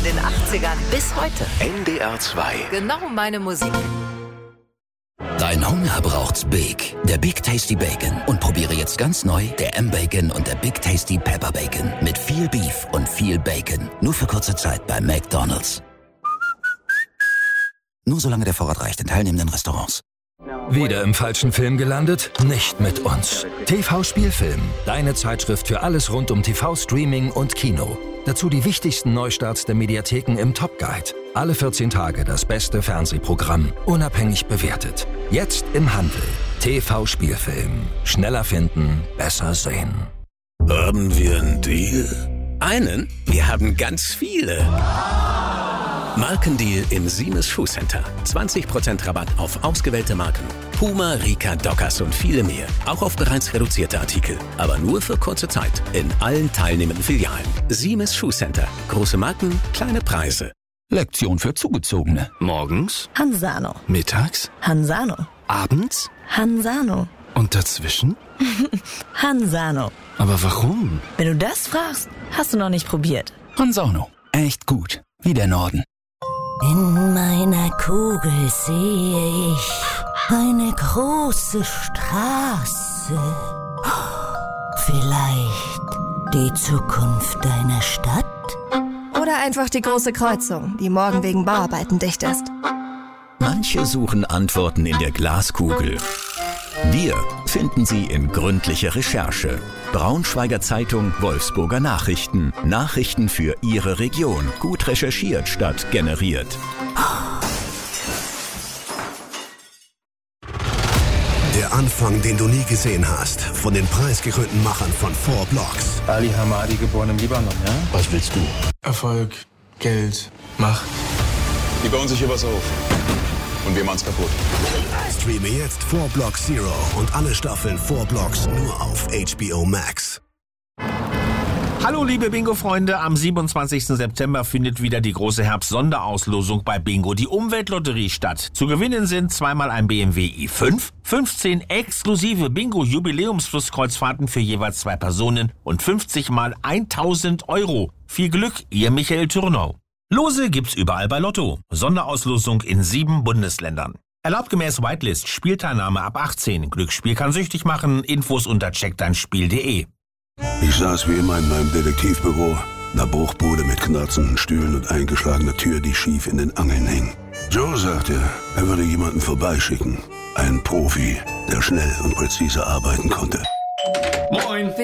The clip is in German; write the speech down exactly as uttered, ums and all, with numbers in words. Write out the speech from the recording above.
den achtzigern bis heute. N D R zwei. Genau meine Musik. Dein Hunger braucht's Big. Der Big Tasty Bacon. Und probiere jetzt ganz neu der M-Bacon und der Big Tasty Pepper Bacon. Mit viel Beef und viel Bacon. Nur für kurze Zeit bei McDonald's. Nur solange der Vorrat reicht in teilnehmenden Restaurants. Wieder im falschen Film gelandet? Nicht mit uns. T V-Spielfilm. Deine Zeitschrift für alles rund um T V-Streaming und Kino. Dazu die wichtigsten Neustarts der Mediatheken im Top Guide. Alle vierzehn Tage das beste Fernsehprogramm. Unabhängig bewertet. Jetzt im Handel. T V-Spielfilm. Schneller finden, besser sehen. Haben wir einen Deal? Einen? Wir haben ganz viele. Markendeal im Siemens Schuhcenter. zwanzig Prozent Rabatt auf ausgewählte Marken. Puma, Rika, Dockers und viele mehr. Auch auf bereits reduzierte Artikel. Aber nur für kurze Zeit. In allen teilnehmenden Filialen. Siemens Schuhcenter. Große Marken, kleine Preise. Lektion für Zugezogene. Morgens. Hansano. Mittags. Hansano. Abends. Hansano. Und dazwischen? Hansano. Aber warum? Wenn du das fragst, hast du noch nicht probiert. Hansano. Echt gut. Wie der Norden. In meiner Kugel sehe ich eine große Straße. Vielleicht die Zukunft deiner Stadt? Oder einfach die große Kreuzung, die morgen wegen Bauarbeiten dicht ist. Manche suchen Antworten in der Glaskugel. Wir finden sie in gründlicher Recherche. Braunschweiger Zeitung, Wolfsburger Nachrichten. Nachrichten für Ihre Region. Gut recherchiert statt generiert. Der Anfang, den du nie gesehen hast. Von den preisgekrönten Machern von Four Blocks. Ali Hamadi, geboren im Libanon, ja? Was willst du? Erfolg, Geld, Macht. Die bauen sich hier was auf. Und wir machen's kaputt. Streame jetzt Four Blocks Zero und alle Staffeln Four Blocks nur auf H B O Max. Hallo liebe Bingo-Freunde, am siebenundzwanzigsten September findet wieder die große Herbst-Sonderauslosung bei Bingo, die Umweltlotterie, statt. Zu gewinnen sind zweimal ein B M W i fünf, fünfzehn exklusive Bingo-Jubiläumsflusskreuzfahrten für jeweils zwei Personen und fünfzig mal tausend Euro. Viel Glück, ihr Michael Thürnau. Lose gibt's überall bei Lotto. Sonderauslosung in sieben Bundesländern. Erlaubt gemäß Whitelist, Spielteilnahme ab achtzehn. Glücksspiel kann süchtig machen. Infos unter check dein spiel punkt de. Ich saß wie immer in meinem Detektivbüro. Einer Bruchbude mit knarzenden Stühlen und eingeschlagener Tür, die schief in den Angeln hing. Joe sagte, er würde jemanden vorbeischicken. Einen Profi, der schnell und präzise arbeiten konnte. Moin.